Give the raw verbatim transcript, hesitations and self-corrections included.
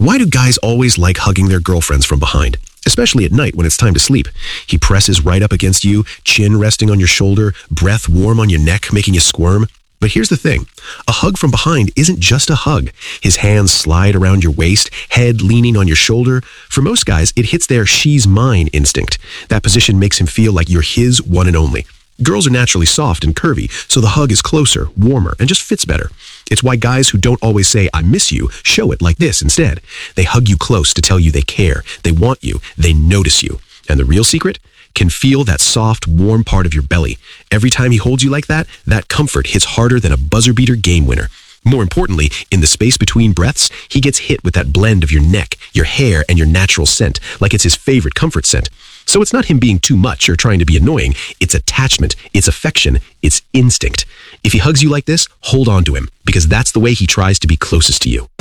Why do guys always like hugging their girlfriends from behind? Especially at night when it's time to sleep. He presses right up against you, chin resting on your shoulder, breath warm on your neck, making you squirm. But here's the thing. A hug from behind isn't just a hug. His hands slide around your waist, head leaning on your shoulder. For most guys, it hits their she's mine instinct. That position makes him feel like you're his one and only. Girls are naturally soft and curvy, so the hug is closer, warmer, and just fits better. It's why guys who don't always say, I miss you, show it like this instead. They hug you close to tell you they care, they want you, they notice you. And the real secret? Can feel that soft, warm part of your belly. Every time he holds you like that, that comfort hits harder than a buzzer-beater game winner. More importantly, in the space between breaths, he gets hit with that blend of your neck, your hair, and your natural scent, like it's his favorite comfort scent. So it's not him being too much or trying to be annoying. It's attachment, it's affection, it's instinct. If he hugs you like this, hold on to him, because that's the way he tries to be closest to you.